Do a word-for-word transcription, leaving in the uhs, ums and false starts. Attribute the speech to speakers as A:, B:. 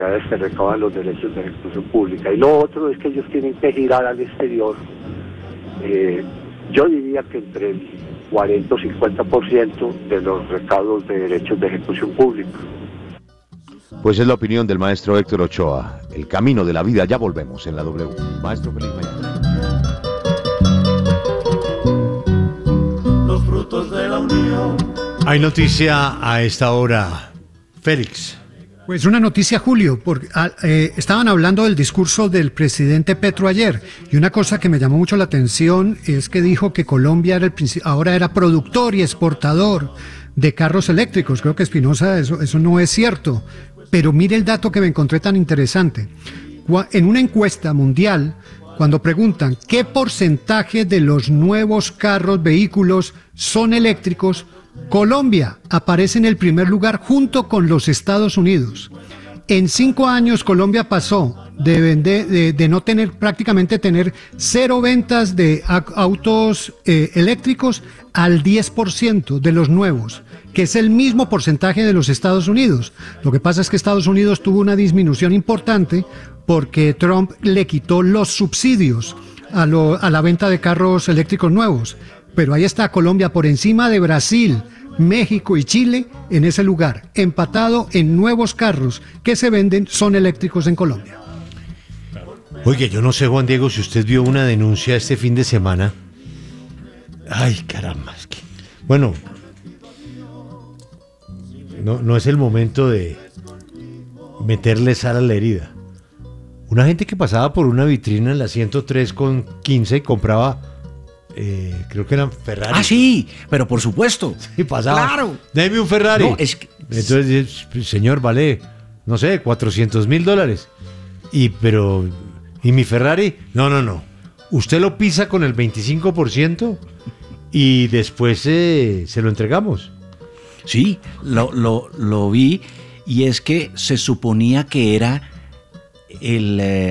A: que recaudan los derechos de ejecución pública. Y lo otro es que ellos tienen que girar al exterior, eh, yo diría que entre el cuarenta o cincuenta por ciento de los recaudos de derechos de ejecución pública.
B: Pues es la opinión del maestro Héctor Ochoa. El camino de la vida, ya volvemos en la W. Maestro, feliz mañana.
C: Los frutos de la unión.
D: Hay noticia a esta hora, Félix.
E: Pues una noticia, Julio, porque eh, estaban hablando del discurso del presidente Petro ayer, y una cosa que me llamó mucho la atención es que dijo que Colombia era el, ahora era productor y exportador de carros eléctricos. Creo que Espinosa, eso, eso no es cierto, pero mire el dato que me encontré tan interesante. En una encuesta mundial, cuando preguntan qué porcentaje de los nuevos carros, vehículos son eléctricos, Colombia aparece en el primer lugar junto con los Estados Unidos. En cinco años Colombia pasó de, vender, de, de no tener, prácticamente tener cero ventas de autos eh, eléctricos al diez por ciento de los nuevos, que es el mismo porcentaje de los Estados Unidos. Lo que pasa es que Estados Unidos tuvo una disminución importante porque Trump le quitó los subsidios a, lo, a la venta de carros eléctricos nuevos. Pero ahí está Colombia por encima de Brasil, México y Chile en ese lugar, empatado en nuevos carros que se venden, son eléctricos en Colombia.
D: Oye, yo no sé, Juan Diego, si usted vio una denuncia este fin de semana. Ay, caramba, es que... Bueno, no, no es el momento de meterle sal a la herida. Una gente que pasaba por una vitrina en la ciento tres con quince y compraba... Eh, creo que eran Ferrari.
F: Ah, sí, pero por supuesto.
D: Sí, pasaba.
F: Claro.
D: Deme un Ferrari.
F: No, es que...
D: Entonces, señor, vale, no sé, cuatrocientos mil dólares. Y, pero, ¿y mi Ferrari? No, no, no. Usted lo pisa con el veinticinco por ciento y después eh, se lo entregamos.
F: Sí, lo, lo, lo vi, y es que se suponía que era el... Eh,